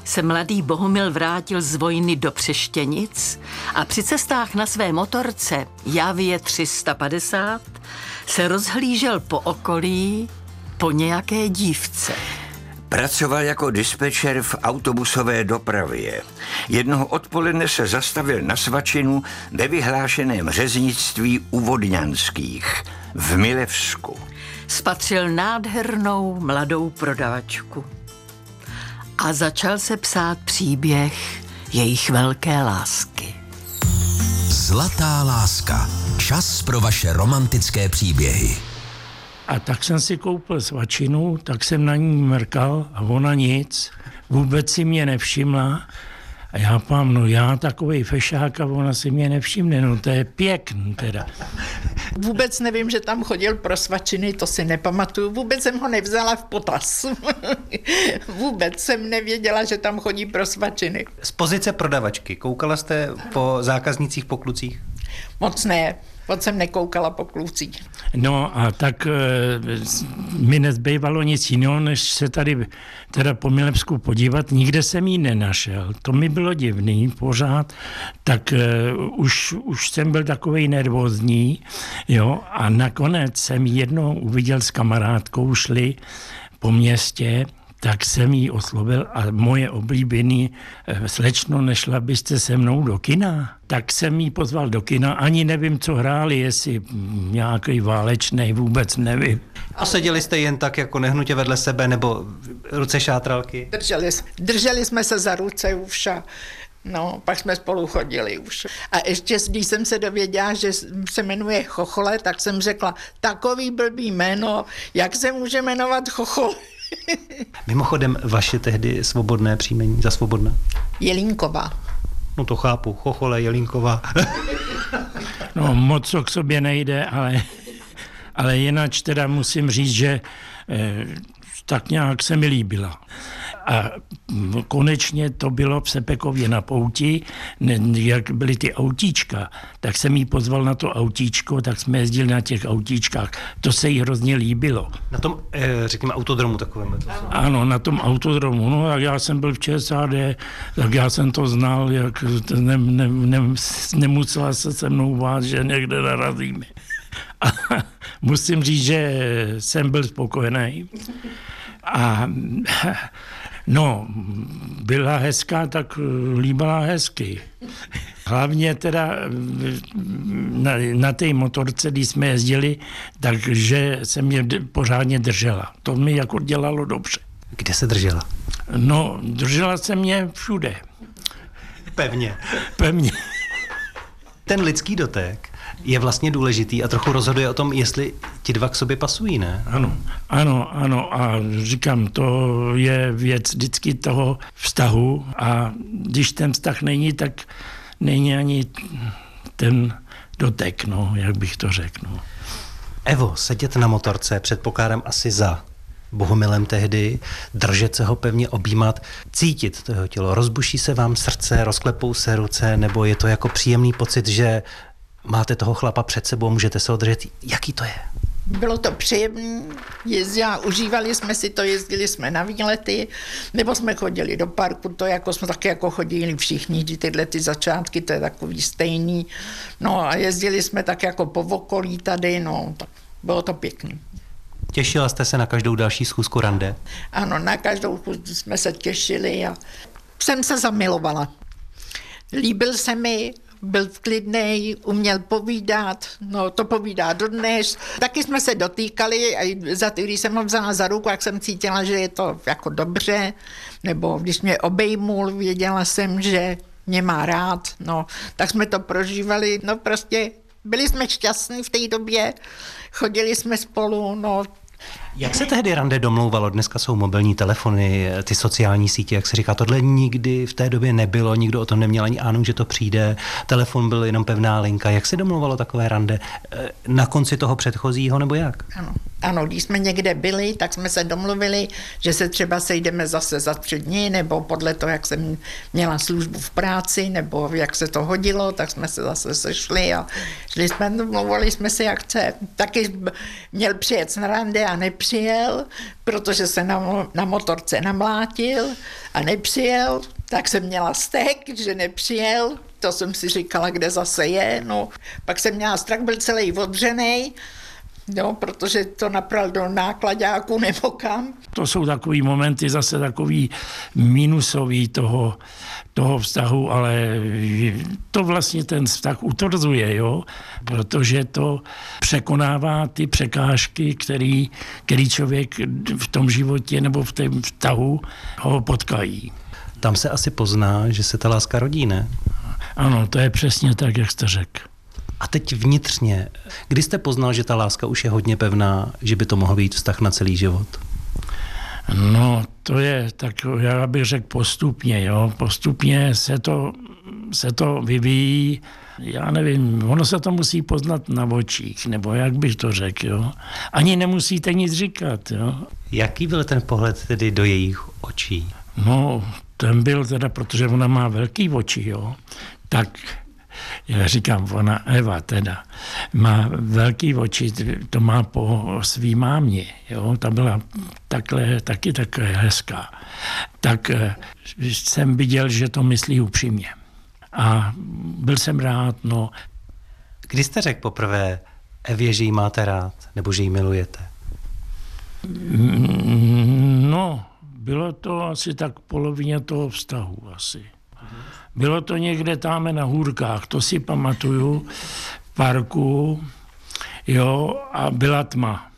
se mladý Bohumil vrátil z vojny do Přeštěnic a při cestách na své motorce Javie 350 se rozhlížel po okolí po nějaké dívce. Pracoval jako dispečer v autobusové dopravě. Jednoho odpoledne se zastavil na svačinu ve vyhlášeném řeznictví u Vodňanských v Milevsku. Spatřil nádhernou mladou prodavačku a začal se psát příběh jejich velké lásky. Zlatá láska. Čas pro vaše romantické příběhy. A tak jsem si koupil svačinu, tak jsem na ní mrkal a ona nic. Vůbec si mě nevšimla. A já pám, no já takovej fešák a ona si mě nevšimne, no to je pěkný teda. Vůbec nevím, že tam chodil pro svačiny, to si nepamatuju. Vůbec jsem ho nevzala v potaz. Vůbec jsem nevěděla, že tam chodí pro svačiny. Z pozice prodavačky, koukala jste po zákaznicích, po klucích? Moc ne. Moc jsem nekoukala po klucích. No a tak mi nezbývalo nic jiného, než se tady teda po Milevsku podívat. Nikde jsem ji nenašel. To mi bylo divný pořád. Tak už jsem byl takovej nervózní. Jo, a nakonec jsem jednou uviděl s kamarádkou, šli po městě, tak jsem jí oslovil a moje oblíbený slečno, nešla byste se mnou do kina? Tak jsem jí pozval do kina, ani nevím, co hráli, jestli nějaký válečný, vůbec nevím. A seděli jste jen tak jako nehnutě vedle sebe, nebo ruce šátralky? Drželi jsme se za ruce už a no, pak jsme spolu chodili už. A ještě, když jsem se dověděla, že se jmenuje Chochole, tak jsem řekla, takový blbý jméno, jak se může jmenovat Chochole? Mimochodem, vaše tehdy svobodné příjmení, za Svobodná? Jelínková. No to chápu, Chochole, Jelínková. No moc co k sobě nejde, ale jinak teda musím říct, že tak nějak se mi líbila. A konečně to bylo v Sepekově na pouti, jak byly ty autíčka, tak jsem jí pozval na to autíčko, tak jsme jezdili na těch autíčkách. To se jí hrozně líbilo. Na tom, řekněme, autodromu takovém. Ano, na tom autodromu. No jak já jsem byl v ČSAD, tak já jsem to znal, jak nemusela se mnou bát, že někde narazíme. A musím říct, že jsem byl spokojený. A no, byla hezká, tak líbala hezky. Hlavně teda na té motorce, když jsme jezdili, takže se mě pořádně držela. To mi jako dělalo dobře. Kde se držela? No, držela se mě všude. Pevně. Pevně. Ten lidský dotek je vlastně důležitý a trochu rozhoduje o tom, jestli ti dva k sobě pasují, ne? Ano. A říkám, to je věc vždycky toho vztahu a když ten vztah není, tak není ani ten dotek, no, jak bych to řekl. No. Evo, sedět na motorce, předpokládám asi za Bohumilem tehdy, držet se ho pevně, objímat, cítit to jeho tělo. Rozbuší se vám srdce, rozklepou se ruce, nebo je to jako příjemný pocit, že máte toho chlapa před sebou, můžete se ho držet. Jaký to je? Bylo to příjemné, užívali jsme si to, jezdili jsme na výlety, nebo jsme chodili do parku, to jako jsme taky jako chodili všichni, tyhle ty začátky, to je takový stejný. No a jezdili jsme tak jako po okolí tady, no, tak bylo to pěkný. Těšila jste se na každou další schůzku rande? Ano, na každou schůzku jsme se těšili a jsem se zamilovala. Líbil se mi, byl klidnej, uměl povídat, no to povídá dodnes. Taky jsme se dotýkali a když jsem ho vzala za ruku, jak jsem cítila, že je to jako dobře, nebo když mě obejmul, věděla jsem, že mě má rád, no, tak jsme to prožívali, no prostě byli jsme šťastní v té době, chodili jsme spolu, no. Jak se tehdy rande domlouvalo? Dneska jsou mobilní telefony, ty sociální sítě, jak se říká, tohle nikdy v té době nebylo, nikdo o tom neměl ani ánu, že to přijde, telefon byl jenom pevná linka. Jak se domlouvalo takové rande? Na konci toho předchozího nebo jak? Ano, když jsme někde byli, tak jsme se domluvili, že se třeba sejdeme zase za 3 dny, nebo podle toho, jak jsem měla službu v práci, nebo jak se to hodilo, tak jsme se zase sešli a domluvili jsme se, jak chce. Taky měl přijet na rande a nepřijel. nepřijel, protože se na motorce namlátil a nepřijel, tak jsem měla stek, že nepřijel, to jsem si říkala, kde zase je, no. Pak jsem měla strach, byl celý odřenej, no, protože to napral do nákladáku nebo kam. To jsou takový momenty zase takový minusový toho vztahu, ale to vlastně ten vztah utvrzuje, jo? Protože to překonává ty překážky, který člověk v tom životě nebo v tom vztahu ho potkají. Tam se asi pozná, že se ta láska rodí, ne? Ano, to je přesně tak, jak jste řekl. A teď vnitřně, kdy jste poznal, že ta láska už je hodně pevná, že by to mohl být vztah na celý život? No, to je tak, já bych řekl postupně, jo. Postupně se to vyvíjí, já nevím, ono se to musí poznat na očích, nebo jak bych to řekl, jo. Ani nemusíte nic říkat, jo. Jaký byl ten pohled tedy do jejich očí? No, ten byl teda, protože ona má velký oči, jo, tak já říkám, ona, Eva teda, má velký oči, to má po svý mámě, jo, ta byla taky takhle hezká. Tak jsem viděl, že to myslí upřímně. A byl jsem rád, no. Kdy jste řekl poprvé Evě, že jí máte rád, nebo že jí milujete? No, bylo to asi tak polovině toho vztahu asi. Bylo to někde tam na Hůrkách, to si pamatuju, v parku, jo, a byla tma.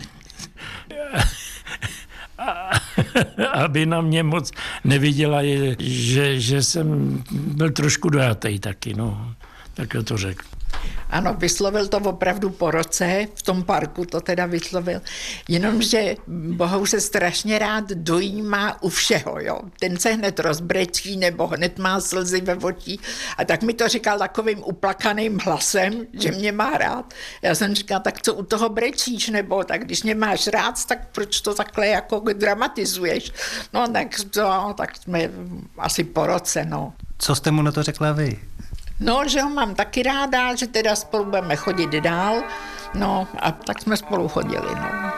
Aby na mě moc neviděla, že jsem byl trošku dojatý taky, no, tak to řekl. Ano, vyslovil to opravdu po roce, v tom parku to teda vyslovil, jenomže Bohou se strašně rád dojímá u všeho, jo. Ten se hned rozbrečí nebo hned má slzy ve očích a tak mi to říkal takovým uplakaným hlasem, že mě má rád. Já jsem říkala, tak co u toho brečíš, nebo tak když mě máš rád, tak proč to takhle jako dramatizuješ? No tak jsme asi po roce, no. Co jste mu na to řekla vy? No, že ho mám taky ráda, že teda spolu budeme chodit dál, no a tak jsme spolu chodili, no.